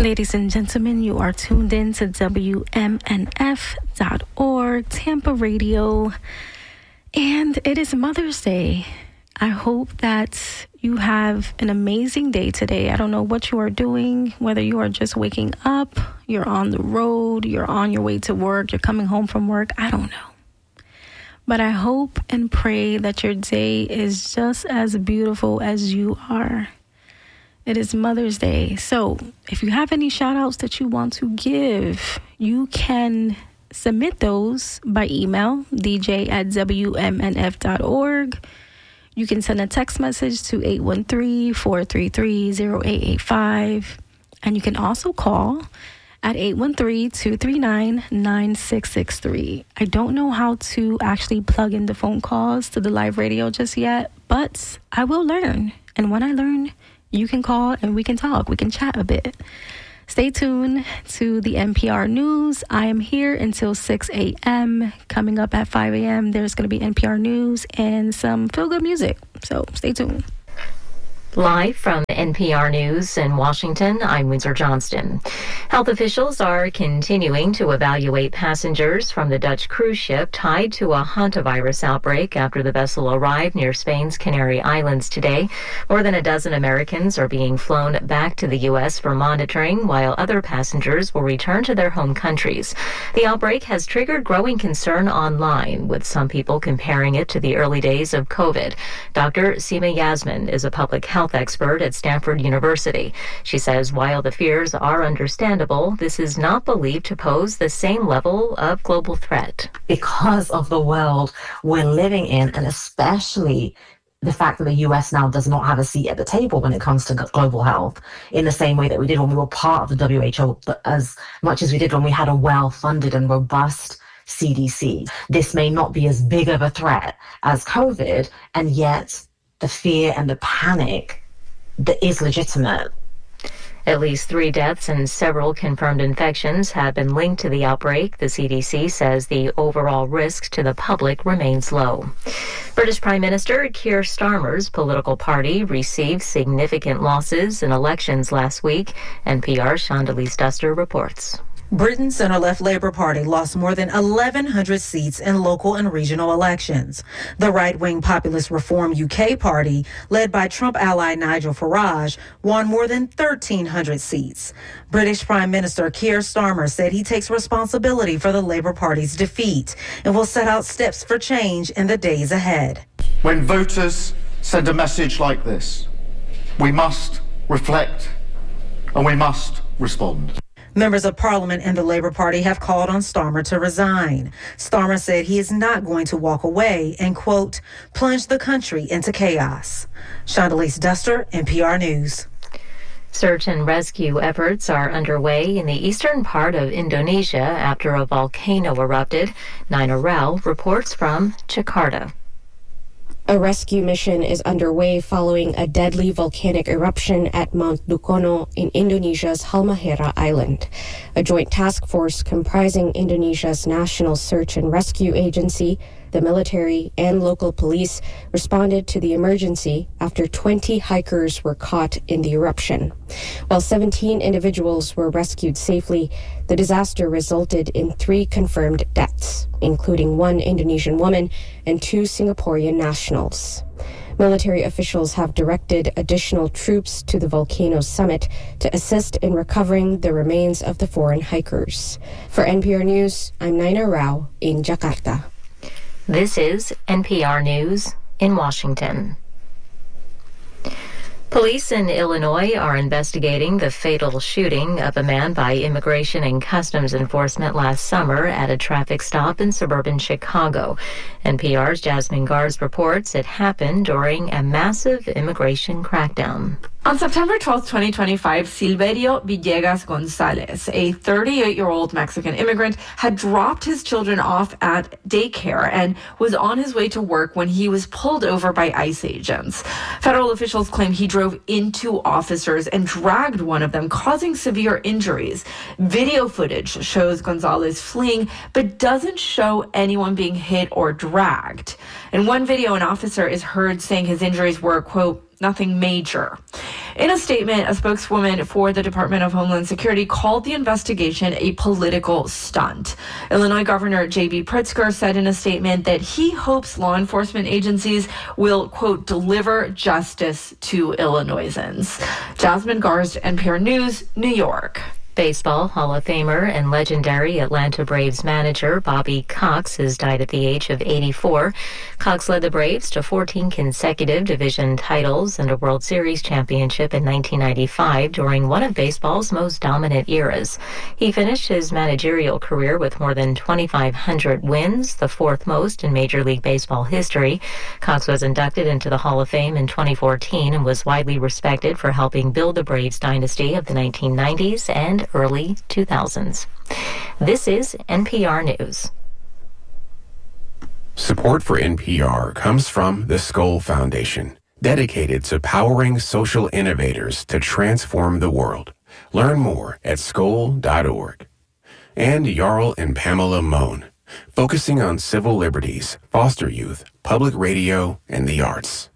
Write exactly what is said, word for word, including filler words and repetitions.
Ladies and gentlemen, you are tuned in to W M N F dot org, Tampa Radio, and it is Mother's Day. I hope that you have an amazing day today. I don't know what you are doing, whether you are just waking up, you're on the road, you're on your way to work, you're coming home from work. I don't know. But I hope and pray that your day is just as beautiful as you are. It is Mother's Day. So if you have any shout outs that you want to give, you can submit those by email, d j at w m n f dot org. You can send a text message to eight one three, four three three, zero eight eight five. And you can also call at eight one three, two three nine, nine six six three. I don't know how to actually plug in the phone calls to the live radio just yet, but I will learn. And when I learn, you can call and we can talk. We can chat a bit. Stay tuned to the N P R News. I am here until six a.m. Coming up at five a.m., there's going to be N P R News and some feel-good music. So stay tuned. Live from N P R News in Washington, I'm Windsor Johnston. Health officials are continuing to evaluate passengers from the Dutch cruise ship tied to a hantavirus outbreak after the vessel arrived near Spain's Canary Islands today. More than a dozen Americans are being flown back to the U S for monitoring, while other passengers will return to their home countries. The outbreak has triggered growing concern online, with some people comparing it to the early days of COVID. Doctor Seema Yasmin is a public health expert at Stanford University. She says while the fears are understandable, this is not believed to pose the same level of global threat. Because of the world we're living in, and especially the fact that the U S now does not have a seat at the table when it comes to global health in the same way that we did when we were part of the W H O, but as much as we did when we had a well-funded and robust C D C. This may not be as big of a threat as COVID, and yet the fear and the panic that is legitimate. At least three deaths and several confirmed infections have been linked to the outbreak. The C D C says the overall risk to the public remains low. British Prime Minister Keir Starmer's political party received significant losses in elections last week. N P R's Shondelise Duster reports. Britain's center-left Labour Party lost more than eleven hundred seats in local and regional elections. The right-wing Populist Reform U K party, led by Trump ally Nigel Farage, won more than thirteen hundred seats. British Prime Minister Keir Starmer said he takes responsibility for the Labour Party's defeat and will set out steps for change in the days ahead. When voters send a message like this, we must reflect and we must respond. Members of Parliament and the Labour Party have called on Starmer to resign. Starmer said he is not going to walk away and, quote, plunge the country into chaos. Shondelise Duster, N P R News. Search and rescue efforts are underway in the eastern part of Indonesia after a volcano erupted. Nina Rao reports from Jakarta. A rescue mission is underway following a deadly volcanic eruption at Mount Dukono in Indonesia's Halmahera Island. A joint task force comprising Indonesia's National Search and Rescue Agency, the military, and local police responded to the emergency after twenty hikers were caught in the eruption. While seventeen individuals were rescued safely, the disaster resulted in three confirmed deaths, including one Indonesian woman and two Singaporean nationals. Military officials have directed additional troops to the volcano's summit to assist in recovering the remains of the foreign hikers. For N P R News, I'm Nina Rao in Jakarta. This is N P R News in Washington. Police in Illinois are investigating the fatal shooting of a man by Immigration and Customs Enforcement last summer at a traffic stop in suburban Chicago. N P R's Jasmine Garz reports it happened during a massive immigration crackdown. On September twelfth, twenty twenty-five, Silverio Villegas Gonzalez, a thirty-eight-year-old Mexican immigrant, had dropped his children off at daycare and was on his way to work when he was pulled over by ICE agents. Federal officials claim he drove into officers and dragged one of them, causing severe injuries. Video footage shows Gonzalez fleeing, but doesn't show anyone being hit or dragged. In one video, an officer is heard saying his injuries were, quote, nothing major. In a statement, a spokeswoman for the Department of Homeland Security called the investigation a political stunt. Illinois Governor J B Pritzker said in a statement that he hopes law enforcement agencies will, quote, deliver justice to Illinoisans. Jasmine Garst, N P R News, New York. Baseball Hall of Famer and legendary Atlanta Braves manager Bobby Cox has died at the age of eighty-four. Cox led the Braves to fourteen consecutive division titles and a World Series championship in nineteen ninety-five during one of baseball's most dominant eras. He finished his managerial career with more than twenty-five hundred wins, the fourth most in Major League Baseball history. Cox was inducted into the Hall of Fame in twenty fourteen and was widely respected for helping build the Braves dynasty of the nineteen nineties and early two thousands. This is N P R News. Support for N P R comes from the Skoll Foundation, dedicated to powering social innovators to transform the world. Learn more at skoll dot org. And Jarl and Pamela Mohn, focusing on civil liberties, foster youth, public radio, and the arts.